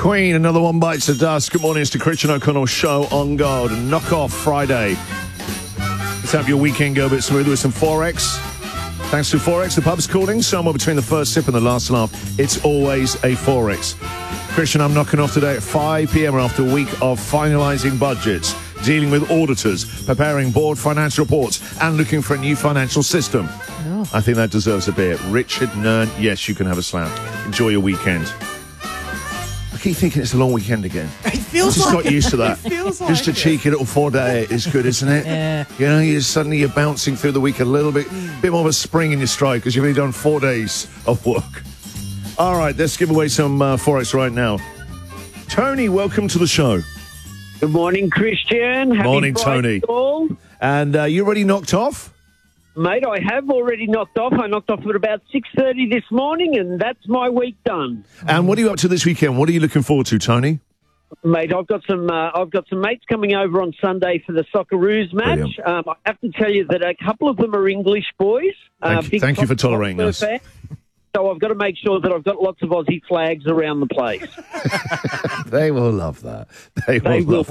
Queen, another one bites the dust. Good morning, it's the Christian O'Connell Show on Gold. Knock off Friday. Let's have your weekend go a bit smooth with some Forex. Thanks to Forex, the pub's calling. Somewhere between the first sip and the last laugh, it's always a Forex. Christian, I'm knocking off today at 5 p.m. after a week of finalising budgets, dealing with auditors, preparing board financial reports, and looking for a new financial system. Oh. I think that deserves a beer. Richard Nern, yes, you can have a slap. Enjoy your weekend. I keep thinking it's a long weekend again. It feels just like got used to that. It feels just like a cheeky little 4-day is good, isn't it? Yeah. You know, you're bouncing through the week a little bit more of a spring in your stride because you've only done 4 days of work. All right, let's give away some Forex right now. Tony, welcome to the show. Good morning, Christian. Happy Morning, Friday Tony. all. And you already knocked off? Mate, I have already knocked off. I knocked off at about 6:30 this morning, and that's my week done. And what are you up to this weekend? What are you looking forward to, Tony? Mate, I've got some mates coming over on Sunday for the Socceroos match. I have to tell you that a couple of them are English boys. Thank you for tolerating us. Fan. So I've got to make sure that I've got lots of Aussie flags around the place. They will love that. They will love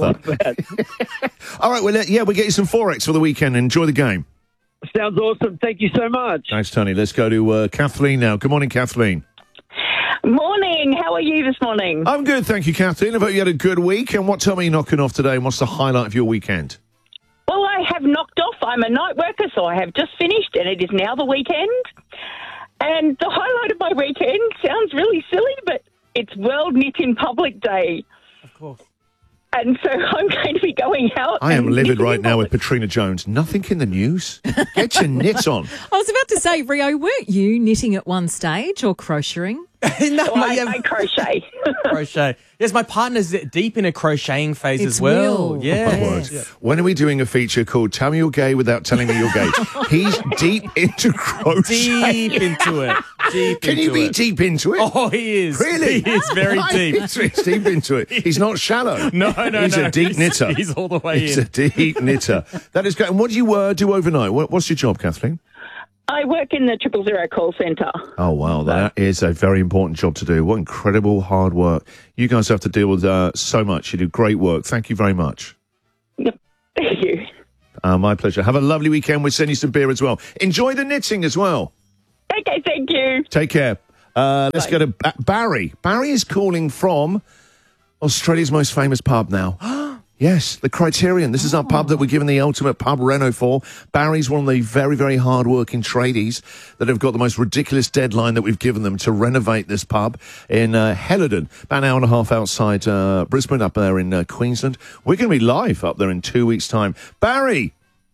that. All right, well, we'll get you some Forex for the weekend. Enjoy the game. Sounds awesome. Thank you so much. Thanks, Tony. Let's go to Kathleen now. Good morning, Kathleen. Morning. How are you this morning? I'm good, thank you, Kathleen. I hope you had a good week. And what time are you knocking off today? And what's the highlight of your weekend? Well, I have knocked off. I'm a night worker, so I have just finished, and it is now the weekend. And the highlight of my weekend sounds really silly, but it's World Knit in Public Day. Of course. And so I'm going to be going out. I am livid right now with Katrina Jones. Nothing in the news. Get your knits on. I was about to say, Rio, weren't you knitting at one stage or crocheting? No, I crochet. Crochet. Yes, my partner's deep in a crocheting phase It's as well. Will. Yes. Yeah. When are we doing a feature called Tell Me You're Gay Without Telling Me You're Gay? He's deep into crochet. Deep into it. Can you be deep into it? Oh, he is. Really? He is very deep. He's deep into it. He's not shallow. No. He's a deep knitter. He's all the way He's in. a deep knitter. That is great. And what do you do overnight? What's your job, Kathleen? I work in the 000 call centre. Oh, wow. That is a very important job to do. What incredible hard work. You guys have to deal with so much. You do great work. Thank you very much. Yep. Thank you. My pleasure. Have a lovely weekend. We'll send you some beer as well. Enjoy the knitting as well. Okay, thank you. Take care. Let's go to Barry. Barry is calling from Australia's most famous pub now. Yes, the Criterion. This is our pub that we're giving the ultimate pub reno for. Barry's one of the very, very hard-working tradies that have got the most ridiculous deadline that we've given them to renovate this pub in Helidon, about an hour and a half outside Brisbane, up there in Queensland. We're going to be live up there in 2 weeks' time. Barry!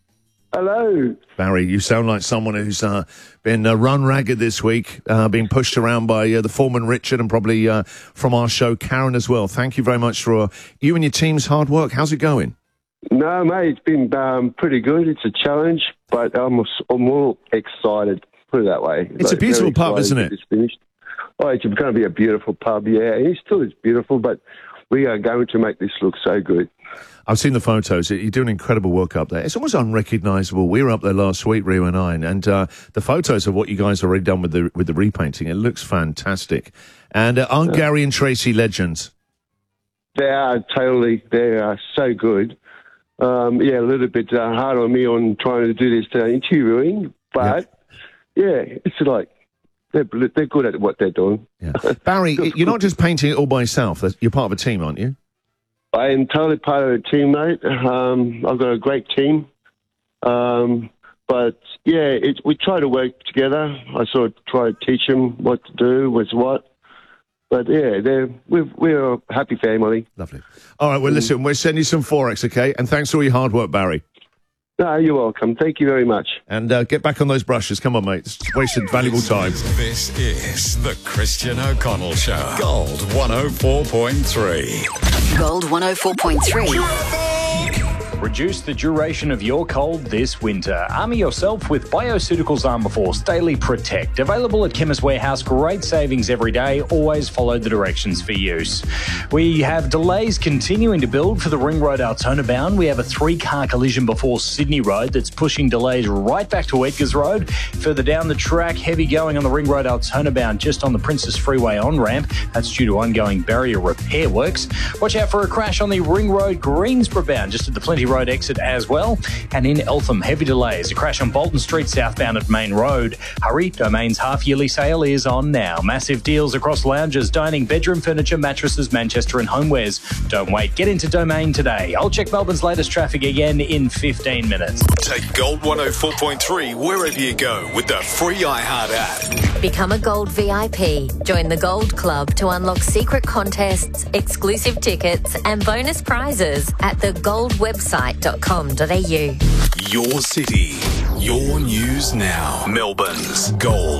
Hello. Barry, you sound like someone who's been run ragged this week, being pushed around by the foreman Richard and probably from our show Karen as well. Thank you very much for you and your team's hard work. How's it going? No, mate, it's been pretty good. It's a challenge, but I'm more excited, put it that way. It's a beautiful pub, isn't it? It's finished. Oh, it's going to be a beautiful pub, yeah. It still is beautiful, but we are going to make this look so good. I've seen the photos. You're doing incredible work up there. It's almost unrecognisable. We were up there last week, Rio and I, and the photos of what you guys have already done with the repainting, it looks fantastic. And aren't Gary and Tracy legends? They are totally. They are so good. A little bit hard on me on trying to do this interviewing, but it's like they're good at what they're doing. Yeah. Barry, you're not just painting it all by yourself. You're part of a team, aren't you? I am totally part of a team, mate. I've got a great team. We try to work together. I sort of try to teach them what to do, what's what. But we're a happy family. Lovely. All right, well, listen, we'll send you some Forex, okay? And thanks for all your hard work, Barry. No, you're welcome. Thank you very much. And get back on those brushes. Come on, mate. It's wasted valuable time. This is the Christian O'Connell Show. Gold 104.3. Gold 104.3. Reduce the duration of your cold this winter. Armor yourself with Bioceuticals Armorforce Daily Protect. Available at Chemist Warehouse. Great savings every day. Always follow the directions for use. We have delays continuing to build for the Ring Road Altona bound. We have a 3-car collision before Sydney Road that's pushing delays right back to Edgars Road. Further down the track, heavy going on the Ring Road Altona bound just on the Princess Freeway on-ramp. That's due to ongoing barrier repair works. Watch out for a crash on the Ring Road Greensborough bound just at the Plenty Road exit as well. And in Eltham, heavy delays. A crash on Bolton Street southbound at Main Road. Hurry, Domain's half-yearly sale is on now. Massive deals across lounges, dining, bedroom furniture, mattresses, Manchester and homewares. Don't wait. Get into Domain today. I'll check Melbourne's latest traffic again in 15 minutes. Take Gold 104.3 wherever you go with the free iHeart app. Become a Gold VIP. Join the Gold Club to unlock secret contests, exclusive tickets and bonus prizes at thegoldwebsite.com.au. Your city, your news now. Melbourne's Gold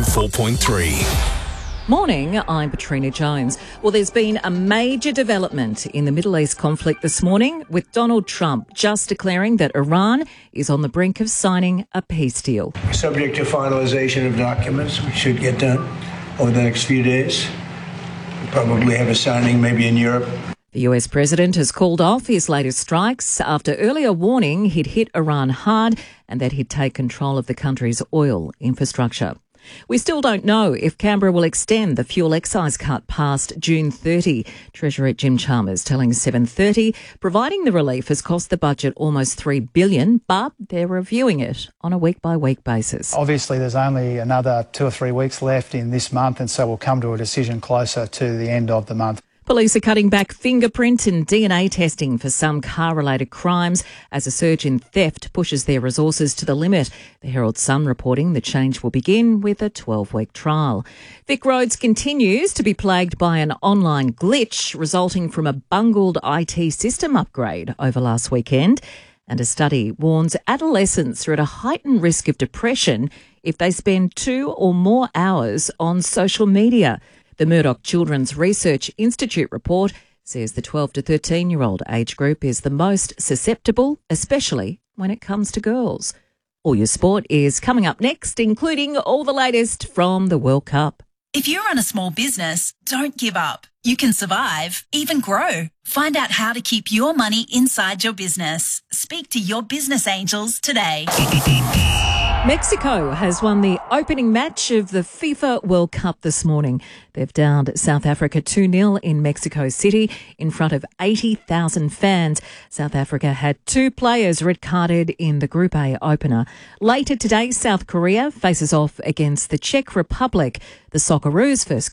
104.3. Morning, I'm Katrina Jones. Well, there's been a major development in the Middle East conflict this morning, with Donald Trump just declaring that Iran is on the brink of signing a peace deal. Subject to finalization of documents, which should get done over the next few days. We'll probably have a signing maybe in Europe. The US president has called off his latest strikes after earlier warning he'd hit Iran hard and that he'd take control of the country's oil infrastructure. We still don't know if Canberra will extend the fuel excise cut past June 30. Treasurer Jim Chalmers telling 7:30, providing the relief has cost the budget almost $3 billion, but they're reviewing it on a week-by-week basis. Obviously, there's only another 2 or 3 weeks left in this month, and so we'll come to a decision closer to the end of the month. Police are cutting back fingerprint and DNA testing for some car-related crimes as a surge in theft pushes their resources to the limit. The Herald Sun reporting the change will begin with a 12-week trial. Vic Roads continues to be plagued by an online glitch resulting from a bungled IT system upgrade over last weekend. And a study warns adolescents are at a heightened risk of depression if they spend 2 or more hours on social media. The Murdoch Children's Research Institute report says the 12 to 13-year-old age group is the most susceptible, especially when it comes to girls. All your sport is coming up next, including all the latest from the World Cup. If you run a small business, don't give up. You can survive, even grow. Find out how to keep your money inside your business. Speak to your business angels today. Mexico has won the opening match of the FIFA World Cup this morning. They've downed South Africa 2-0 in Mexico City in front of 80,000 fans. South Africa had 2 players red-carded in the Group A opener. Later today, South Korea faces off against the Czech Republic. The Socceroos' first